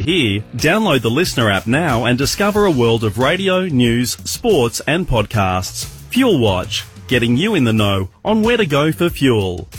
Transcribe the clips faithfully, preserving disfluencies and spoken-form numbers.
hear? Download the Listener app now and discover a world of radio, news, sports and podcasts. Fuel Watch, getting you in the know on where to go for fuel.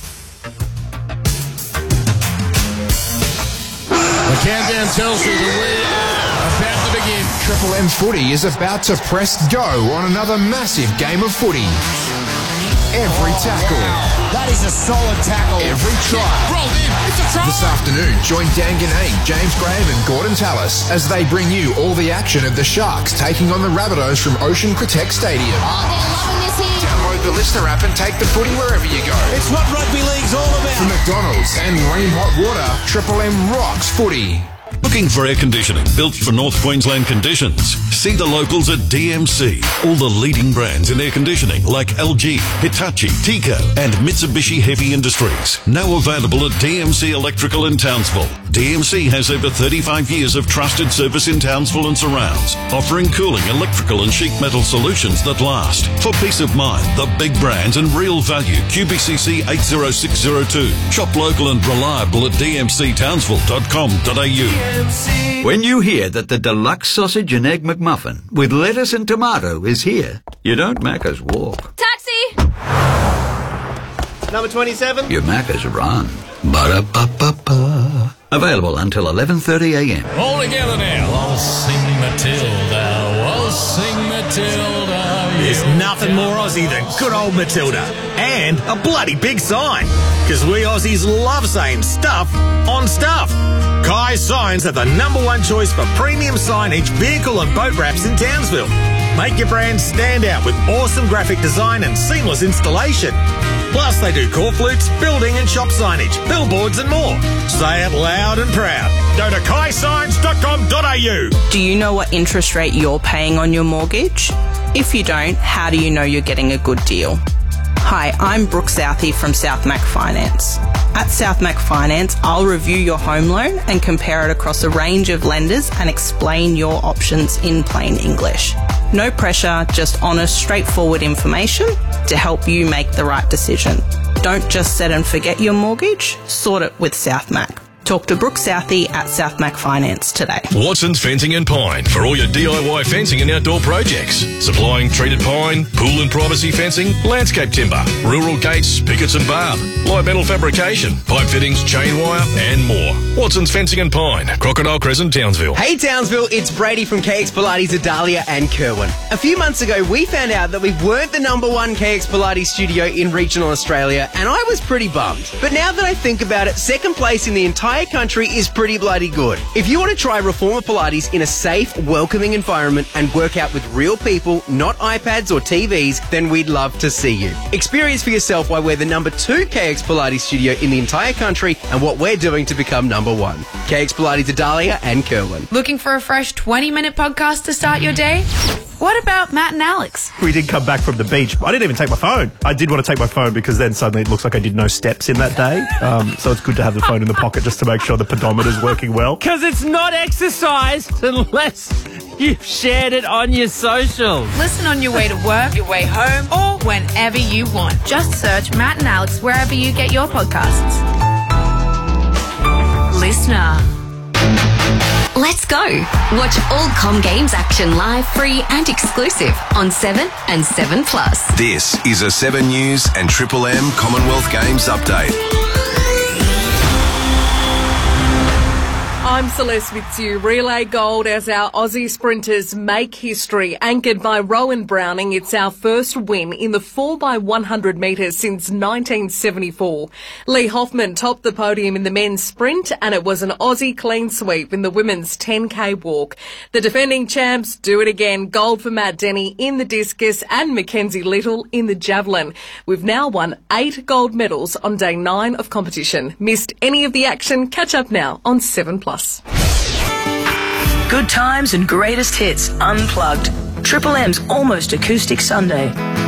The countdown tells you that we are about to begin. Triple M Footy is about to press go on another massive game of footy. Every tackle. That is a solid tackle. Every try. Rolled in. It's a try. This afternoon, join Dan Ganane, James Graham and Gordon Tallis as they bring you all the action of the Sharks taking on the Rabbitohs from Ocean Crotec Stadium. Oh, they're loving this here. Download the Listener app and take the footy wherever you go. It's what rugby league's all about. From McDonald's and Rain Hot Water, Triple M rocks footy. Looking for air conditioning built for North Queensland conditions? See the locals at D M C. All the leading brands in air conditioning like L G, Hitachi, Tico and Mitsubishi Heavy Industries. Now available at D M C Electrical in Townsville. D M C has over thirty-five years of trusted service in Townsville and surrounds, offering cooling, electrical and sheet metal solutions that last. For peace of mind, the big brands and real value. Q B C C eight zero six zero two. Shop local and reliable at d m c townsville dot com dot a u. When you hear that the deluxe sausage and egg McMuffin with lettuce and tomato is here, you don't Macca's walk. Taxi! Number twenty-seven. You Macca's run. Ba-da-ba-ba-ba. Available until eleven thirty a m. All together now. Waltz sing Matilda. Waltz sing Matilda. There's nothing more Aussie than good old Matilda. And a bloody big sign. Because we Aussies love saying stuff on stuff. Kai Signs are the number one choice for premium signage, vehicle and boat wraps in Townsville. Make your brand stand out with awesome graphic design and seamless installation. Plus they do core flutes, building and shop signage, billboards and more. Say it loud and proud. Go to kai signs dot com dot a u. Do you know what interest rate you're paying on your mortgage? If you don't, how do you know you're getting a good deal? Hi, I'm Brooke Southey from South Mac Finance. At South Mac Finance, I'll review your home loan and compare it across a range of lenders and explain your options in plain English. No pressure, just honest, straightforward information to help you make the right decision. Don't just set and forget your mortgage, sort it with South Mac. Talk to Brooke Southey at South Mac Finance today. Watson's Fencing and Pine for all your D I Y fencing and outdoor projects. Supplying treated pine, pool and privacy fencing, landscape timber, rural gates, pickets and barb, light metal fabrication, pipe fittings, chain wire and more. Watson's Fencing and Pine, Crocodile Crescent, Townsville. Hey Townsville, it's Brady from K X Pilates Adalia and Kerwin. A few months ago, we found out that we weren't the number one K X Pilates studio in regional Australia, and I was pretty bummed. But now that I think about it, second place in the entire country is pretty bloody good. If you want to try Reformer Pilates in a safe, welcoming environment and work out with real people, not iPads or T Vs, then we'd love to see you. Experience for yourself why we're the number two K X Pilates studio in the entire country and what we're doing to become number one. K X Pilates Adalia and Kerwin. Looking for a fresh twenty-minute podcast to start your day? What about Matt and Alex? We did come back from the beach. I didn't even take my phone. I did want to take my phone because then suddenly it looks like I did no steps in that day. Um, so it's good to have the phone in the pocket just to make sure the pedometer's working well. Because it's not exercise unless you've shared it on your socials. Listen on your way to work, your way home, or whenever you want. Just search Matt and Alex wherever you get your podcasts. Listener. Let's go. Watch all Com Games action live, free and exclusive on seven and seven plus. This is a seven News and Triple M Commonwealth Games update. I'm Celeste with you. Relay gold as our Aussie sprinters make history. Anchored by Rowan Browning, it's our first win in the four by one hundred metres since nineteen seventy-four. Lee Hoffman topped the podium in the men's sprint, and it was an Aussie clean sweep in the women's ten K walk. The defending champs do it again. Gold for Matt Denny in the discus and Mackenzie Little in the javelin. We've now won eight gold medals on day nine of competition. Missed any of the action? Catch up now on seven plus. Good times and greatest hits unplugged. Triple M's Almost Acoustic Sunday.